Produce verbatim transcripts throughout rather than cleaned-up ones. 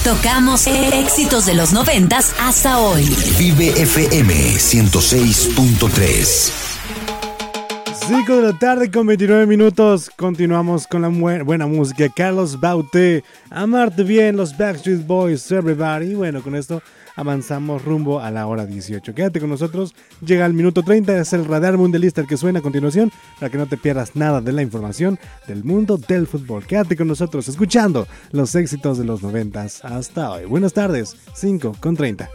Tocamos éxitos de los noventas hasta hoy. Vive F M ciento seis punto tres. cinco de la tarde con veintinueve minutos. Continuamos con la mu- buena música. Carlos Baute, Amarte Bien, los Backstreet Boys, Everybody. Bueno, con esto avanzamos rumbo a la hora dieciocho. Quédate con nosotros. Llega el minuto treinta. Es el radar mundialista el que suena a continuación para que no te pierdas nada de la información del mundo del fútbol. Quédate con nosotros escuchando los éxitos de los noventas hasta hoy. Buenas tardes. cinco con treinta.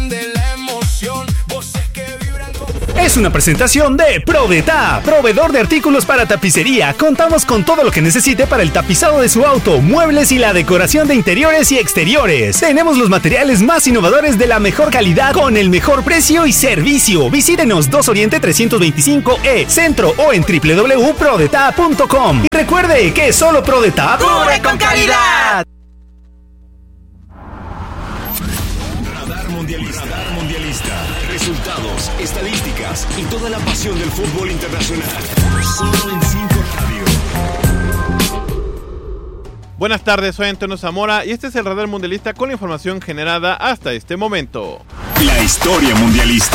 Es una presentación de ProDetap, proveedor de artículos para tapicería. Contamos con todo lo que necesite para el tapizado de su auto, muebles y la decoración de interiores y exteriores. Tenemos los materiales más innovadores de la mejor calidad con el mejor precio y servicio. Visítenos dos Oriente trescientos veinticinco E, Centro o en doble u doble u doble u punto prodetap punto com. Y recuerde que solo ProDetap cubre con calidad. Radar Mundialista. Radar Mundialista. Resultados, estadísticas y toda la pasión del fútbol internacional. Solo en cinco Radio. Buenas tardes, soy Antonio Zamora y este es el Radar Mundialista con la información generada hasta este momento. La historia mundialista.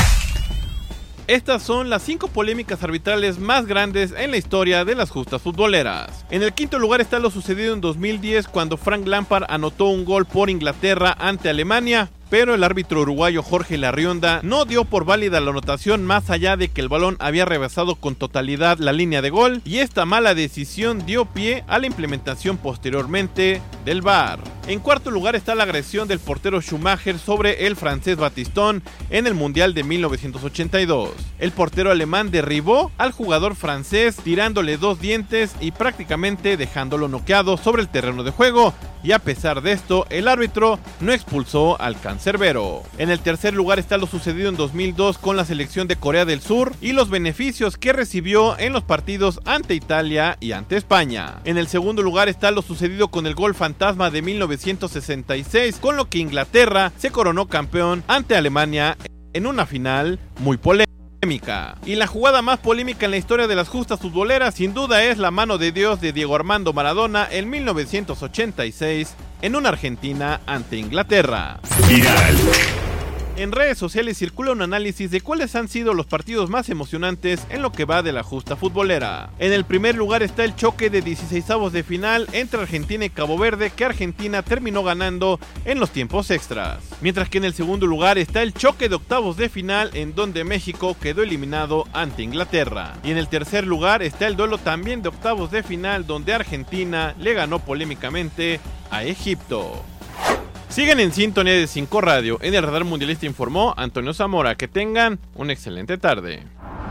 Estas son las cinco polémicas arbitrales más grandes en la historia de las justas futboleras. En el quinto lugar está lo sucedido en dos mil diez cuando Frank Lampard anotó un gol por Inglaterra ante Alemania, pero el árbitro uruguayo Jorge Larrionda no dio por válida la anotación más allá de que el balón había rebasado con totalidad la línea de gol, y esta mala decisión dio pie a la implementación posteriormente del V A R. En cuarto lugar está la agresión del portero Schumacher sobre el francés Batistón en el Mundial de mil novecientos ochenta y dos. El portero alemán derribó al jugador francés tirándole dos dientes y prácticamente dejándolo noqueado sobre el terreno de juego, y a pesar de esto, el árbitro no expulsó al cancerbero. En el tercer lugar está lo sucedido en dos mil dos con la selección de Corea del Sur y los beneficios que recibió en los partidos ante Italia y ante España. En el segundo lugar está lo sucedido con el gol fantasma de mil novecientos sesenta y seis, con lo que Inglaterra se coronó campeón ante Alemania en una final muy polémica. Y la jugada más polémica en la historia de las justas futboleras sin duda es la mano de Dios de Diego Armando Maradona en mil novecientos ochenta y seis en una Argentina ante Inglaterra. Viral. En redes sociales circula un análisis de cuáles han sido los partidos más emocionantes en lo que va de la justa futbolera. En el primer lugar está el choque de dieciseisavos de final entre Argentina y Cabo Verde, que Argentina terminó ganando en los tiempos extras. Mientras que en el segundo lugar está el choque de octavos de final, en donde México quedó eliminado ante Inglaterra. Y en el tercer lugar está el duelo también de octavos de final, donde Argentina le ganó polémicamente a Egipto. Siguen en sintonía de cinco Radio. En el Radar Mundialista informó Antonio Zamora. Que tengan una excelente tarde.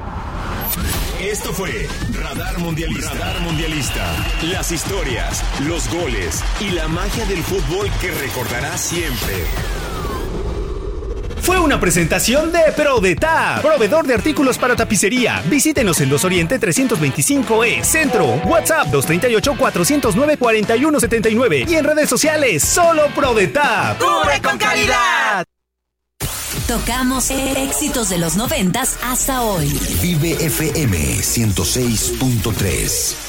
Esto fue Radar Mundialista. Radar Mundialista. Las historias, los goles y la magia del fútbol que recordarás siempre. Fue una presentación de ProDetap, proveedor de artículos para tapicería. Visítenos en dos Oriente trescientos veinticinco E, Centro, WhatsApp dos tres ocho, cuatro cero nueve, cuatro uno siete nueve y en redes sociales, solo ProDetap. ¡Cubre con calidad! Tocamos éxitos de los noventas hasta hoy. Vive F M ciento seis punto tres.